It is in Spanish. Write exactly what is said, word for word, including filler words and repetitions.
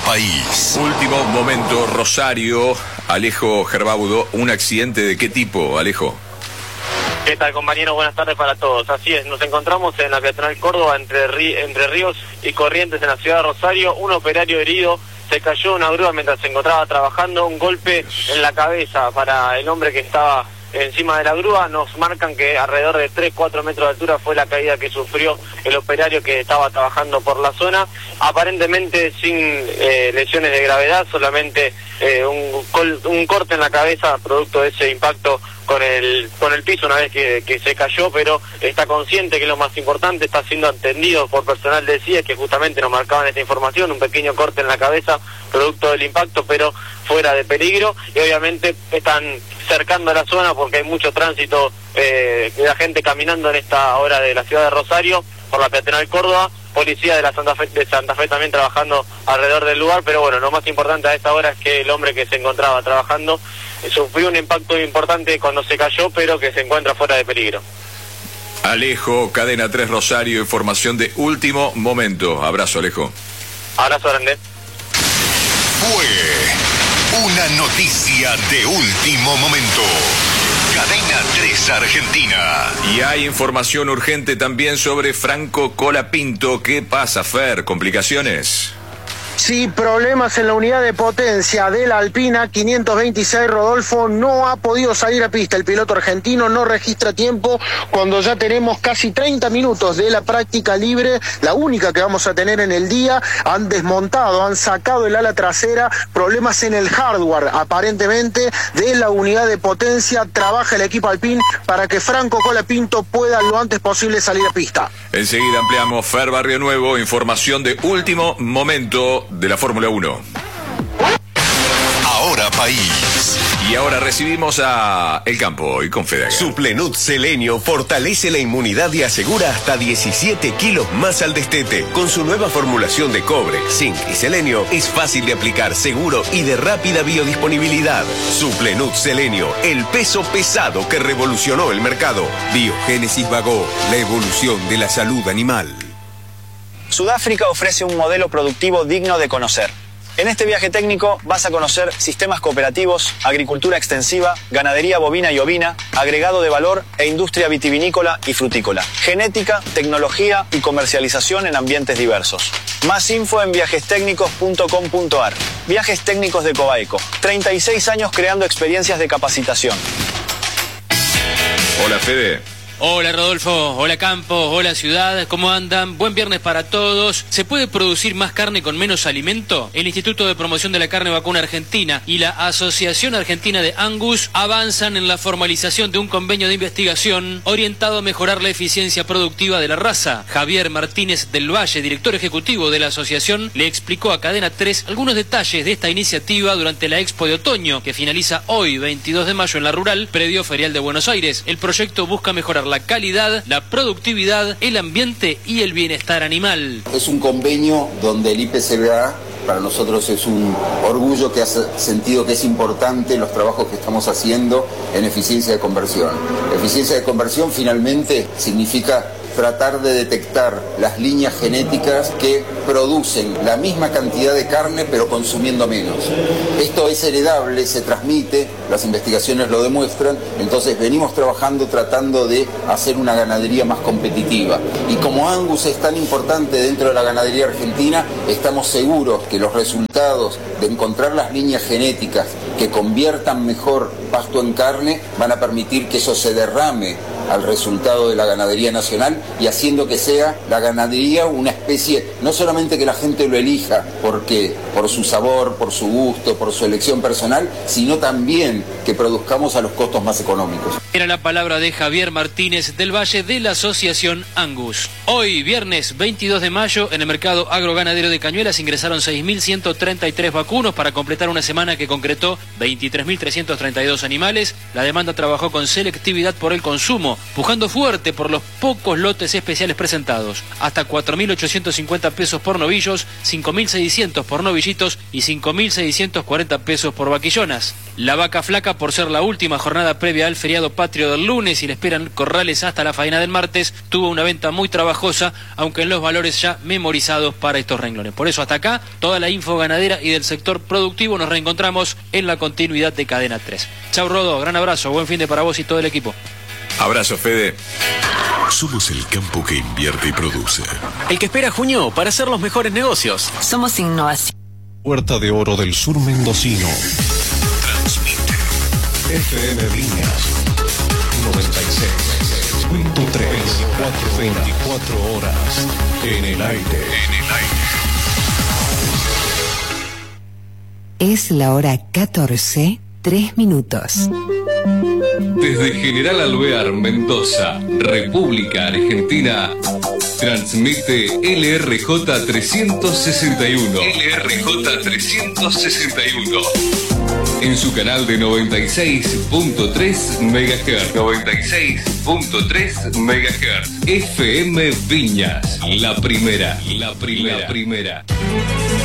país. Último momento, Rosario, Alejo Gerbaudo. ¿Un accidente de qué tipo, Alejo? ¿Qué tal, compañeros? Buenas tardes para todos. Así es, nos encontramos en la peatonal Córdoba, entre, Rí entre Ríos y Corrientes, en la ciudad de Rosario. Un operario herido, se cayó de una grúa mientras se encontraba trabajando. Un golpe en la cabeza para el hombre que estaba encima de la grúa. Nos marcan que alrededor de tres a cuatro metros de altura fue la caída que sufrió el operario que estaba trabajando por la zona, aparentemente sin eh, lesiones de gravedad, solamente eh, un, un corte en la cabeza producto de ese impacto con el con el piso una vez que, que se cayó, pero está consciente, que es lo más importante, está siendo atendido por personal de C I E, que justamente nos marcaban esta información, un pequeño corte en la cabeza producto del impacto, pero fuera de peligro, y obviamente están cercando la zona porque hay mucho tránsito eh, de la gente caminando en esta hora de la ciudad de Rosario por la peatonal Córdoba. Policía de la Santa Fe, de Santa Fe también trabajando alrededor del lugar, pero bueno, lo más importante a esta hora es que el hombre que se encontraba trabajando eh, sufrió un impacto importante cuando se cayó, pero que se encuentra fuera de peligro. Alejo, Cadena tres Rosario, información de último momento. Abrazo, Alejo. Abrazo grande. Fue una noticia de último momento. Cadena tres Argentina. Y hay información urgente también sobre Franco Colapinto. ¿Qué pasa, Fer? ¿Complicaciones? Sí, problemas en la unidad de potencia de la Alpina quinientos veintiséis. Rodolfo no ha podido salir a pista. El piloto argentino no registra tiempo cuando ya tenemos casi treinta minutos de la práctica libre, la única que vamos a tener en el día. Han desmontado, han sacado el ala trasera, problemas en el hardware aparentemente de la unidad de potencia. Trabaja el equipo Alpine para que Franco Colapinto pueda lo antes posible salir a pista. Enseguida ampliamos. Fer Barrio Nuevo, información de último momento de la Fórmula uno. Ahora país. Y ahora recibimos a El Campo y con Fede Aguiar. Suplenut Selenio fortalece la inmunidad y asegura hasta diecisiete kilos más al destete. Con su nueva formulación de cobre, zinc y selenio, es fácil de aplicar, seguro y de rápida biodisponibilidad. Suplenut Selenio, el peso pesado que revolucionó el mercado. Biogénesis Bagó, la evolución de la salud animal. Sudáfrica ofrece un modelo productivo digno de conocer. En este viaje técnico vas a conocer sistemas cooperativos, agricultura extensiva, ganadería bovina y ovina, agregado de valor e industria vitivinícola y frutícola, genética, tecnología y comercialización en ambientes diversos. Más info en viajes técnicos punto com punto ar. Viajes Técnicos de Cobaeco. treinta y seis años creando experiencias de capacitación. Hola, Fede. Hola Rodolfo, hola Campo, hola Ciudad, ¿cómo andan? Buen viernes para todos. ¿Se puede producir más carne con menos alimento? El Instituto de Promoción de la Carne Vacuna Argentina y la Asociación Argentina de Angus avanzan en la formalización de un convenio de investigación orientado a mejorar la eficiencia productiva de la raza. Javier Martínez del Valle, director ejecutivo de la asociación, le explicó a Cadena tres algunos detalles de esta iniciativa durante la Expo de Otoño, que finaliza hoy, veintidós de mayo, en la Rural, predio ferial de Buenos Aires. El proyecto busca mejorar la calidad, la productividad, el ambiente y el bienestar animal. Es un convenio donde el I P C B A para nosotros es un orgullo, que hace sentido que es importante los trabajos que estamos haciendo en eficiencia de conversión. Eficiencia de conversión finalmente significa tratar de detectar las líneas genéticas que producen la misma cantidad de carne pero consumiendo menos. Esto es heredable, se transmite, las investigaciones lo demuestran, entonces venimos trabajando tratando de hacer una ganadería más competitiva. Y como Angus es tan importante dentro de la ganadería argentina, estamos seguros que los resultados de encontrar las líneas genéticas que conviertan mejor pasto en carne van a permitir que eso se derrame al resultado de la ganadería nacional y haciendo que sea la ganadería una especie, no solamente que la gente lo elija porque por su sabor, por su gusto, por su elección personal, sino también que produzcamos a los costos más económicos. Era la palabra de Javier Martínez del Valle de la Asociación Angus. Hoy, viernes veintidós de mayo, en el mercado agroganadero de Cañuelas ingresaron seis mil ciento treinta y tres vacunos para completar una semana que concretó veintitrés mil trescientos treinta y dos animales. La demanda trabajó con selectividad por el consumo, pujando fuerte por los pocos lotes especiales presentados. Hasta cuatro mil ochocientos cuatrocientos cincuenta pesos por novillos, cinco mil seiscientos por novillitos y cinco mil seiscientos cuarenta pesos por vaquillonas. La vaca flaca, por ser la última jornada previa al feriado patrio del lunes y le esperan corrales hasta la faena del martes, tuvo una venta muy trabajosa, aunque en los valores ya memorizados para estos renglones. Por eso hasta acá, toda la info ganadera y del sector productivo. Nos reencontramos en la continuidad de Cadena tres. Chau Rodo, gran abrazo, buen fin de para vos y todo el equipo. Abrazo, Fede. Somos el campo que invierte y produce. El que espera junio para hacer los mejores negocios. Somos innovación. Puerta de Oro del Sur Mendocino. Transmite F M Viñas noventa y seis punto tres. veinticuatro horas en el aire. En el aire. Es la hora catorce, tres minutos. Desde General Alvear, Mendoza, República Argentina, transmite L R J trescientos sesenta y uno. L R J trescientos sesenta y uno. En su canal de noventa y seis punto tres megahertz. noventa y seis punto tres megahertz. F M Viñas, la primera, la primera, la primera.